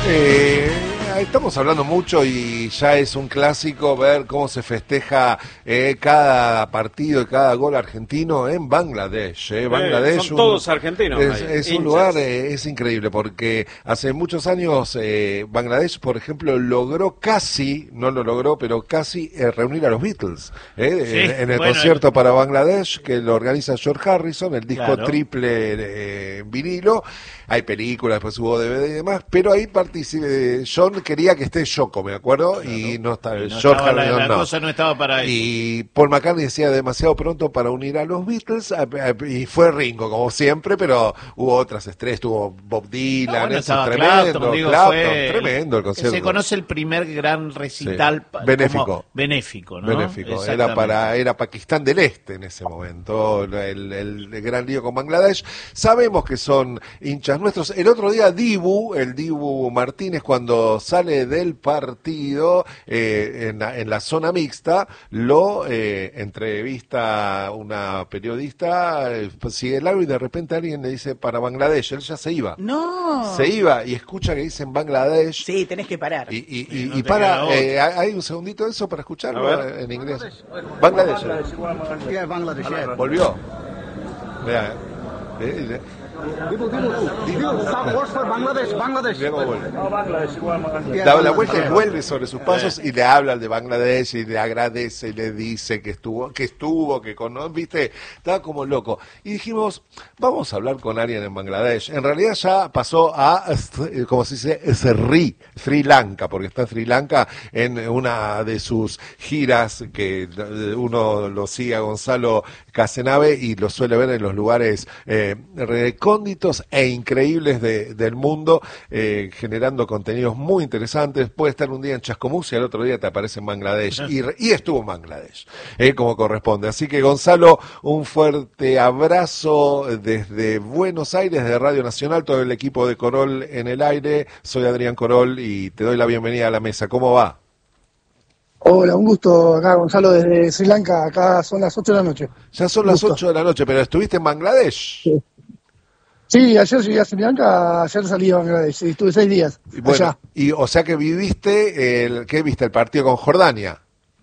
Estamos hablando mucho y ya es un clásico ver cómo se festeja cada partido y cada gol argentino en Bangladesh. Bangladesh son todos argentinos. Es un lugar, es increíble porque hace muchos años Bangladesh, por ejemplo, logró casi, no lo logró, pero casi reunir a los Beatles en el concierto para Bangladesh que lo organiza George Harrison, el disco triple en vinilo. Hay películas, después hubo DVD y demás, pero ahí participé. John quería que esté Yoko, me acuerdo, y no estaba. George Harrison la cosa no estaba para eso. Y Paul McCartney decía demasiado pronto para unir a los Beatles, y fue Ringo, como siempre, pero hubo otras estrellas, tuvo Bob Dylan, tremendo el concierto. Se conoce el primer gran recital benéfico, ¿no? Benéfico, era Pakistán del Este en ese momento, el gran lío con Bangladesh. Sabemos que son hinchas nuestros. El otro día el Dibu Martínez, cuando sale del partido en la zona mixta, lo entrevista una periodista, sigue el largo y de repente alguien le dice para Bangladesh, él ya se iba. No. Se iba y escucha que dicen Bangladesh. Sí, tenés que parar. Y para, hay un segundito de eso para escucharlo en inglés. Bangladesh. Volvió. Vea. Da la vuelta y vuelve sobre sus pasos y le habla al de Bangladesh y le agradece y le dice que estuvo, viste, estaba como loco. Y dijimos, vamos a hablar con alguien en Bangladesh. En realidad ya pasó a, como se dice, Sri Lanka, porque está en Sri Lanka en una de sus giras que uno lo sigue a Gonzalo Casenave y lo suele ver en los lugares recónditos e increíbles del mundo, generando contenidos muy interesantes. Puede estar un día en Chascomús y al otro día te aparece en Bangladesh y estuvo en Bangladesh, como corresponde. Así que Gonzalo, un fuerte abrazo desde Buenos Aires, de Radio Nacional, todo el equipo de Corol en el aire. Soy Adrián Corol y te doy la bienvenida a la mesa. ¿Cómo va? Hola, un gusto acá, Gonzalo, desde Sri Lanka. Acá son las 8 de la noche. Ya son las 8 de la noche, pero ¿estuviste en Bangladesh? Sí, ayer llegué a Sri Lanka, ayer salí a Bangladesh, estuve 6 días allá. Y o sea que viviste, ¿qué viste? ¿El partido con Jordania?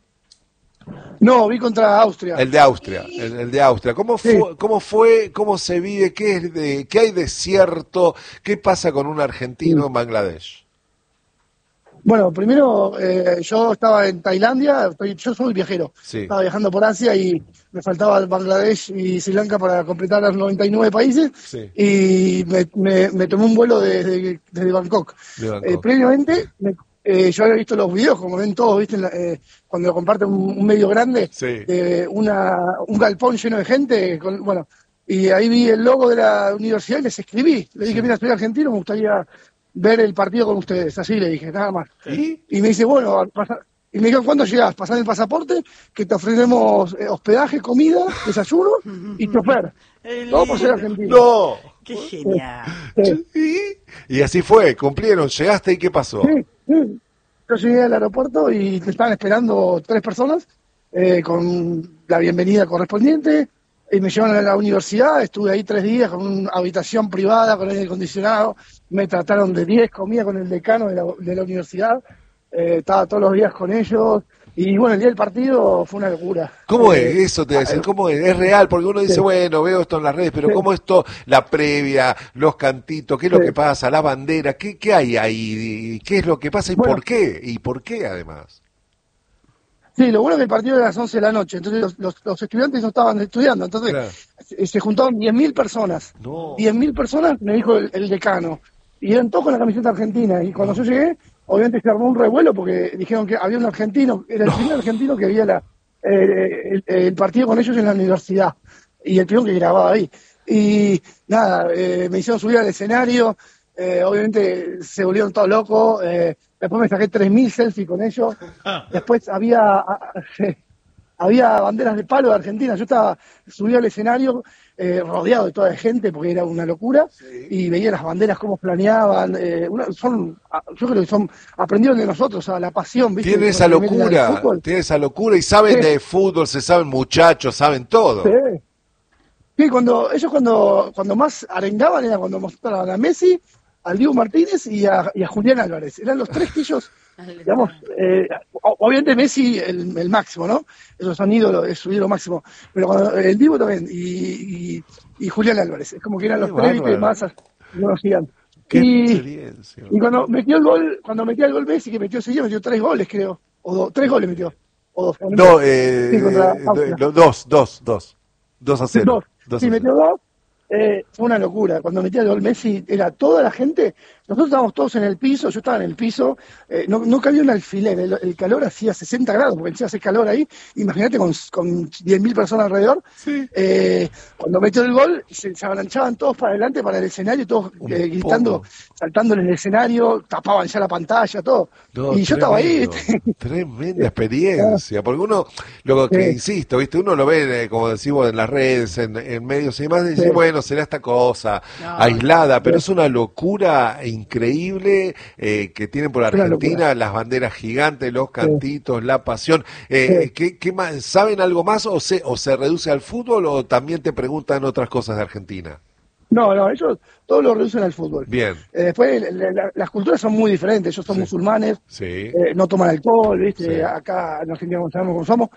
No, vi contra Austria. El de Austria, el de Austria. ¿Cómo fue, cómo se vive, qué hay de cierto, qué pasa con un argentino en Bangladesh? Bueno, primero yo estaba en Tailandia, yo soy viajero, estaba viajando por Asia y me faltaba Bangladesh y Sri Lanka para completar los 99 países y me tomé un vuelo desde Bangkok. Previamente yo había visto los videos, como ven todos, ¿viste? Cuando lo comparten un medio grande, un galpón lleno de gente, y ahí vi el logo de la universidad y les escribí, le dije, mira, soy argentino, me gustaría ver el partido con ustedes, así le dije, nada más. Y me dice, bueno, y me dijo, ¿cuándo llegás? Pasá el pasaporte, que te ofrecemos hospedaje, comida, desayuno y chofer. Todo por ser argentino. ¡No! ¡Qué genial! Y así fue, cumplieron, llegaste y ¿qué pasó? Sí. Yo llegué al aeropuerto y me estaban esperando 3 personas con la bienvenida correspondiente. Y me llevaron a la universidad, estuve ahí 3 días con una habitación privada, con aire acondicionado, me trataron de 10, comía con el decano de la universidad, estaba todos los días con ellos, y bueno, el día del partido fue una locura. ¿Cómo es eso? Te decir, ¿cómo es? Es real, porque uno dice, bueno, veo esto en las redes, pero ¿cómo esto, la previa, los cantitos, qué es lo que pasa, la bandera, qué hay ahí, qué es lo que pasa y por qué? ¿Y por qué además? Sí, lo bueno es que el partido era a las 11 de la noche, entonces los estudiantes no estaban estudiando, entonces se juntaron 10.000 personas. No. 10.000 personas, me dijo el decano, y eran todos con la camiseta argentina, y cuando yo llegué, obviamente se armó un revuelo porque dijeron que había un argentino, era el primer argentino que había el partido con ellos en la universidad, y el primero que grababa ahí. Y nada, me hicieron subir al escenario, obviamente se volvieron todos locos, después me saqué 3.000 selfies con ellos. Después había banderas de palo de Argentina. Yo estaba subido al escenario rodeado de toda la gente porque era una locura y veía las banderas cómo planeaban. Yo creo que aprendieron de nosotros, la pasión. ¿Viste? Tiene esa locura y saben de fútbol, se saben muchachos, saben todo. Sí, cuando más arengaban era cuando mostraban a Messi, al Dibu Martínez y a Julián Álvarez. Eran los tres que ellos, digamos, obviamente Messi el máximo, ¿no? Esos son ídolos, es su ídolo máximo. Pero cuando, el Dibu también, y Julián Álvarez. Es como que eran los tres que más conocían. Qué experiencia. Y cuando metía el gol Messi, que metió seguido, metió 3 goles, creo. O 3 goles metió. O 2. No, sí, dos. 2-0. Sí, metió 2. Fue una locura. Cuando metía el gol Messi, era toda la gente. Nosotros estábamos todos en el piso, yo estaba en el piso, no cabía un alfiler, el calor hacía 60 grados, porque encima hace calor ahí. Imagínate con 10.000 personas alrededor. Sí. Cuando metió el gol, se avalanchaban todos para adelante, para el escenario, todos gritando, saltando en el escenario, tapaban ya la pantalla, todo. No, y yo estaba ahí, ¿viste? Tremenda experiencia, porque uno, lo que insisto, ¿viste? Uno lo ve, como decimos, en las redes, en medios y demás, y dice, bueno, será esta cosa aislada, pero es una locura increíble que tienen por Argentina, las banderas gigantes, los cantitos, la pasión. ¿Qué más? ¿Saben algo más o se reduce al fútbol o también te preguntan otras cosas de Argentina? No, ellos todos lo reducen al fútbol. Bien. Después las culturas son muy diferentes, ellos son musulmanes, no toman alcohol, ¿viste? Acá en Argentina sabemos cómo somos.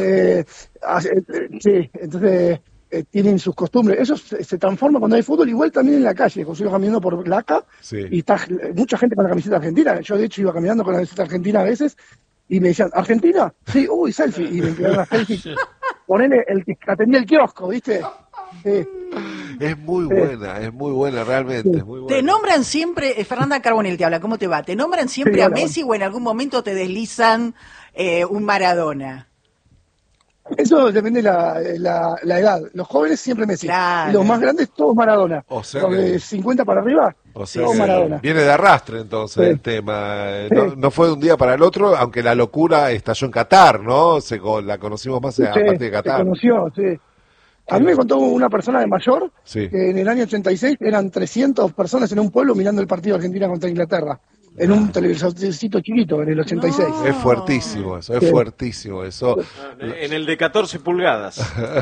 Entonces tienen sus costumbres. Eso se transforma cuando hay fútbol, igual también en la calle. Cuando iba caminando por Laca y está mucha gente con la camiseta argentina. Yo, de hecho, iba caminando con la camiseta argentina a veces y me decían, ¿Argentina? Sí, uy, selfie. Y me enviaron una selfie. Ponele el que atendía el kiosco, ¿viste? Sí. Es muy buena, realmente. Es muy buena. Te nombran siempre, Fernanda Carbonell te habla, ¿cómo te va? ¿Te nombran siempre a Messi o en algún momento te deslizan un Maradona? Eso depende de la edad. Los jóvenes siempre Messi. Claro. Y los más grandes todos Maradona. O sea los de 50 para arriba, todos Maradona. Viene de arrastre entonces el tema. No fue de un día para el otro, aunque la locura estalló en Qatar, ¿no? La conocimos más a partir de Qatar. Se conoció, sí. A mí me contó una persona de mayor que en el año 86 eran 300 personas en un pueblo mirando el partido de Argentina contra Inglaterra. En un televisorcito chiquito, en el 86. No. Es fuertísimo eso, es fuertísimo eso. En el de 14 pulgadas.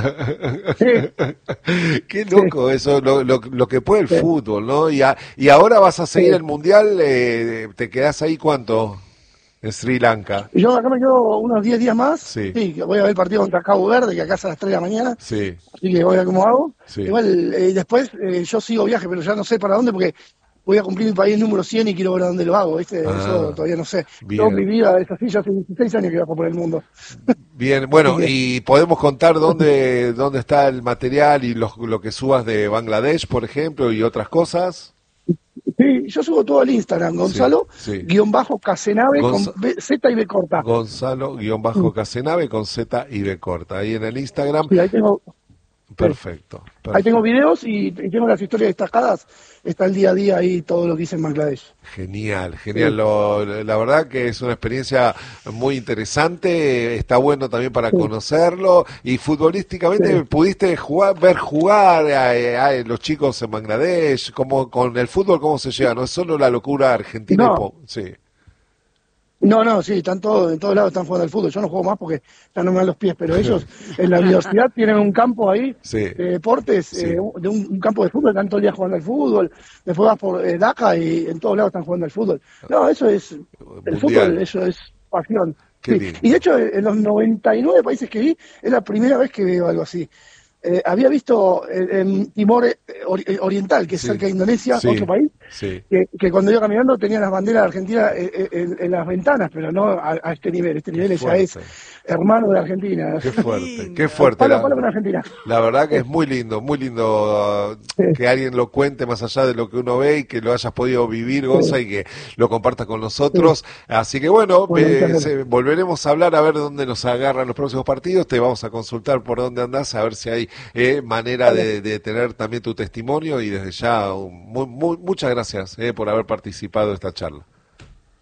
Qué loco eso, lo que puede el fútbol, ¿no? Y ahora vas a seguir el Mundial, ¿te quedás ahí cuánto? En Sri Lanka. Yo acá me quedo unos 10 días más. Sí. Que voy a ver el partido contra Cabo Verde, que acá es a las 3 de la mañana. Sí. Así que voy a ver cómo hago. Sí. Igual, después yo sigo viaje, pero ya no sé para dónde, porque voy a cumplir mi país número 100 y quiero ver a dónde lo hago, ¿viste? Eso todavía no sé. Toda mi vida es así, ya hace 16 años que viajo por el mundo. Bien, bueno, y podemos contar dónde está el material y lo que subas de Bangladesh, por ejemplo, y otras cosas. Sí, yo subo todo al Instagram, Gonzalo, _Casenave con Z y B corta. Gonzalo _Casenave con Z y B corta. Ahí en el Instagram. Sí, ahí tengo. Perfecto. Ahí tengo videos y tengo las historias destacadas. Está el día a día ahí todo lo que hice en Bangladesh. Genial. La verdad que es una experiencia muy interesante. Está bueno también para conocerlo. Y futbolísticamente pudiste ver jugar a los chicos en Bangladesh. Con el fútbol, ¿cómo se lleva? No es solo la locura argentina. No, sí, en todos lados están jugando al fútbol. Yo no juego más porque ya no me dan los pies, pero ellos en la universidad tienen un campo ahí de deportes, de un campo de fútbol, están todo el día jugando al fútbol. Después vas por Dhaka y en todos lados están jugando al fútbol. No, eso es, el fútbol, eso es pasión. Y de hecho, en los 99 países que vi, es la primera vez que veo algo así. Había visto en Timor Oriental, que es cerca de Indonesia, otro país, que cuando iba caminando tenía las banderas de Argentina en las ventanas, pero no a este nivel. Este nivel ya es hermano de Argentina. Qué fuerte. Palo con Argentina. La verdad que es muy lindo que alguien lo cuente más allá de lo que uno ve y que lo hayas podido vivir, Gonza, y que lo compartas con nosotros. Así que bueno, volveremos a hablar a ver dónde nos agarran los próximos partidos. Te vamos a consultar por dónde andás, a ver si hay manera de tener también tu testimonio, y desde ya muchas gracias por haber participado de esta charla.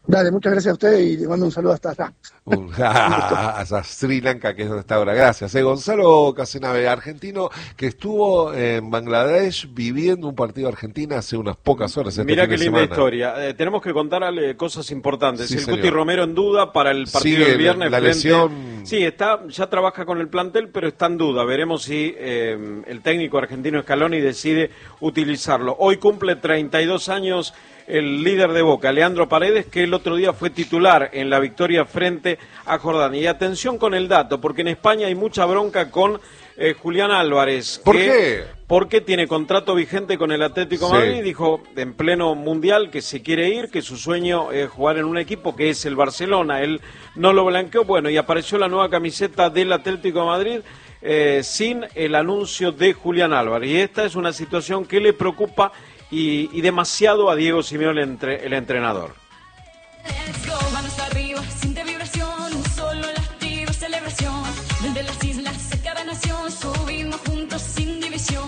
Dale, muchas gracias a ustedes y le mando un saludo hasta allá. Hasta Sri Lanka, que es donde está ahora. Gracias. Gonzalo Casenave, argentino que estuvo en Bangladesh viviendo un partido de Argentina hace unas pocas horas. Mirá qué linda historia. Tenemos que contarle cosas importantes. Sí, el Cuti Romero en duda para el partido del viernes. La lesión... Sí, ya trabaja con el plantel, pero está en duda. Veremos si el técnico argentino Scaloni decide utilizarlo. Hoy cumple 32 años el líder de Boca, Leandro Paredes, que el otro día fue titular en la victoria frente a Jordania. Y atención con el dato, porque en España hay mucha bronca con Julián Álvarez. ¿Por qué? Porque tiene contrato vigente con el Atlético de Madrid. Dijo en pleno mundial que se quiere ir, que su sueño es jugar en un equipo que es el Barcelona. Él no lo blanqueó. Bueno, y apareció la nueva camiseta del Atlético de Madrid sin el anuncio de Julián Álvarez. Y esta es una situación que le preocupa y demasiado a Diego Simeone, el entrenador. Manos arriba, siente vibración, solo latido, celebración. Desde las islas a cada nación, subimos juntos sin división.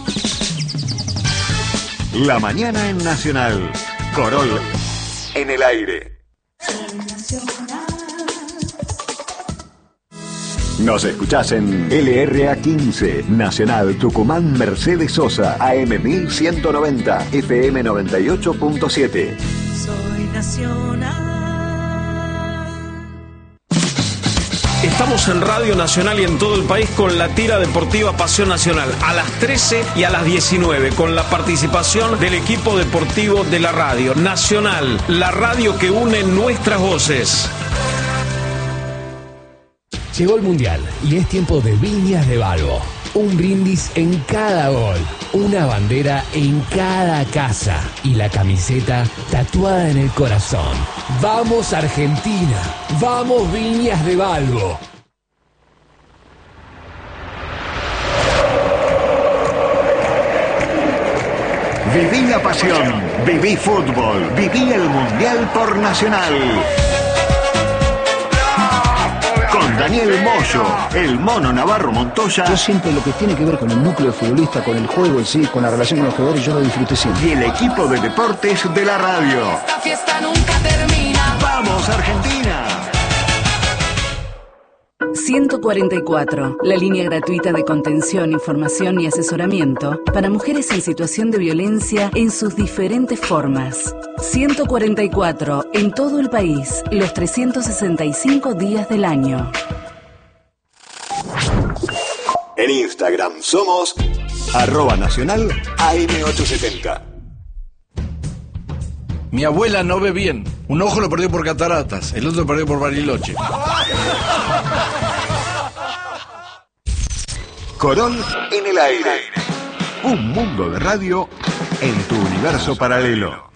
La mañana en Nacional. Corol en el aire. Nos escuchás en LRA 15, Nacional Tucumán Mercedes Sosa, AM 1190, FM 98.7. Soy Nacional. Estamos en Radio Nacional y en todo el país con la tira deportiva Pasión Nacional a las 13 y a las 19 con la participación del equipo deportivo de la Radio Nacional, la radio que une nuestras voces. Llegó el Mundial y es tiempo de Viñas de Balbo. Un brindis en cada gol, una bandera en cada casa y la camiseta tatuada en el corazón. ¡Vamos Argentina! ¡Vamos Viñas de Balbo! Viví la pasión, viví fútbol, viví el Mundial por Nacional. Con Daniel Moyo, el Mono Navarro Montoya. Yo siempre lo que tiene que ver con el núcleo de futbolista, con el juego en sí, con la relación con los jugadores, yo lo disfruté siempre. Y el equipo de deportes de la radio. Esta fiesta nunca termina. ¡Vamos, Argentina! 144, la línea gratuita de contención, información y asesoramiento para mujeres en situación de violencia en sus diferentes formas. 144, en todo el país, los 365 días del año. En Instagram somos @nacional AM870. Mi abuela no ve bien. Un ojo lo perdió por cataratas, el otro lo perdió por Bariloche. Corol en el aire. Un mundo de radio en tu universo paralelo.